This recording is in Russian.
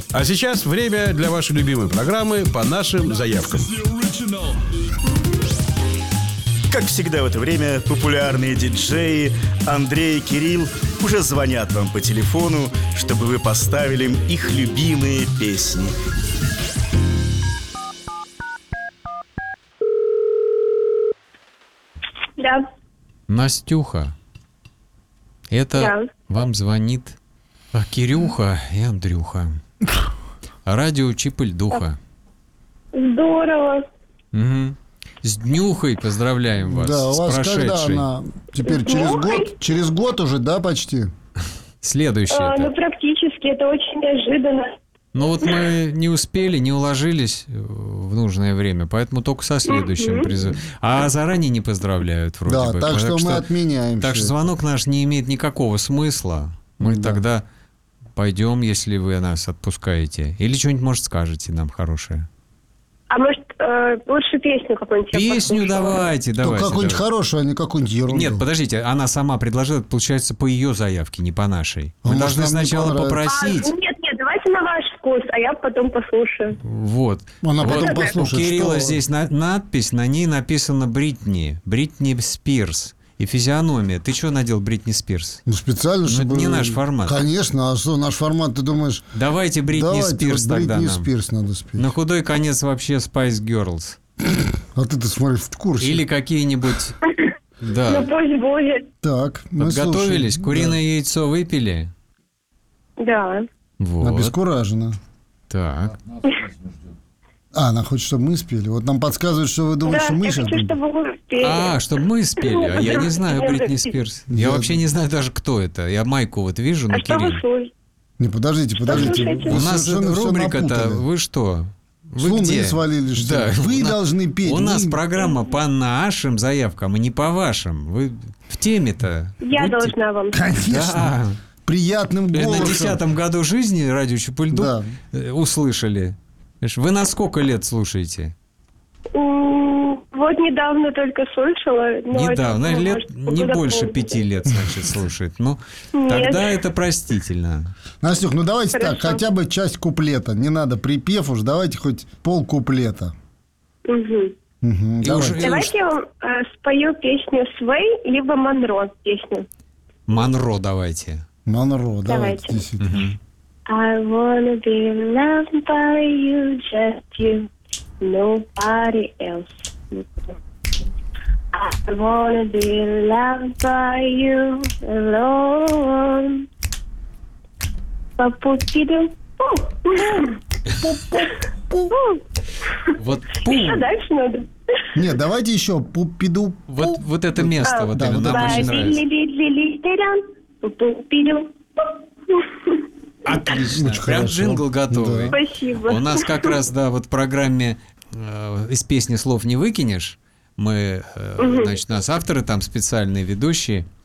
А сейчас время для вашей любимой программы «По нашим заявкам». Как всегда в это время популярные диджеи Андрей и Кирилл уже звонят вам по телефону, чтобы вы поставили им их любимые песни. Да. Настюха, это Да. вам звонит Кирюха и Андрюха. Радио Чип и Льдуха. Здорово. Угу. С днюхой поздравляем вас. Да, у с вас прошедшей. когда она? Теперь через год? Через год уже, да, почти? Следующее. Ну, практически, это очень неожиданно. Ну вот мы не успели, не уложились в нужное время, поэтому только со следующим призывом. А заранее не поздравляют вроде Да, бы. так что мы отменяем. Так что звонок наш не имеет никакого смысла. Мы тогда пойдем, если вы нас отпускаете. Или что-нибудь, может, скажете нам хорошее. А может, лучше песню какую-нибудь? я Песню послушала? давайте. Какую-нибудь хорошую, а не какую-нибудь ерунду. Нет, подождите, она сама предложила, это получается по ее заявке, не по нашей. Мы может, должны нам не сначала понравится. попросить. Нет, давайте на ваш вкус, а я потом послушаю. Вот. Она Вот потом у послушает, Кирилла что- здесь надпись, на ней написано Бритни Спирс. И физиономия. Ты что надел Бритни Спирс? Ну, специально, это чтобы... не наш формат. Конечно, а что, наш формат, ты думаешь... Давайте Бритни Давайте Спирс вот тогда Бритни нам. Спирс надо спеть. На худой конец вообще Spice Girls. А ты смотри, в курсе. Или какие-нибудь... Ну, Да. пусть будет. Так, мы Подготовились? слушаем. Куриное яйцо выпили? Да. Вот. Обескуражена. Так. Она хочет, чтобы мы спели. Вот нам подсказывают, что вы думаете, Да, что мы я сейчас... хочу, чтобы вы успели. А, чтобы мы спели. А я не знаю Бритни Спирс. Я Я- вообще не знаю даже, кто это. Я майку вот вижу на А что вы Кирилле. слушаете? Не, подождите. слушаете? Вы У нас совершенно всё рубрика-то, напутали. вы что? С Вы Луны где? свалились, что ли? Да. Вы У нас- должны петь. У нас мы- программа по нашим заявкам, а не по вашим. Вы в теме-то. Я Будьте- должна вам. Конечно. Да. Приятным На голосом. 10-м году жизни радио Чупульду Да. услышали. Вы на сколько лет слушаете? Вот недавно только слушала. но Недавно, это, лет может, не года больше полтора. 5 лет, значит, слушает. Ну, Нет. тогда это простительно. Настюх, ну давайте Хорошо. так, хотя бы часть куплета. Не надо припев уж, давайте хоть полкуплета. Мгм. Мгм, И давайте. уж- Давайте я вам спою песню «Свей» либо «Монро» песню. Монро давайте. Монро, давайте, Давайте. действительно. I wanna be loved by you, just you, nobody else. I wanna be loved by you alone. Па-пу-пи-ду. Вот Еще дальше надо. Нет, давайте еще пупиду. вот это место, вот да, именно, вот нам это очень нравится. Ба-би-ли-ли-ли-ли-дам. Пу-пу-пи-ду. Отлично. Очень Прям хорошо. джингл готовый. Спасибо. У нас как раз, да, вот в программе из песни слов не выкинешь. Мы, значит, у нас авторы там специальные ведущие.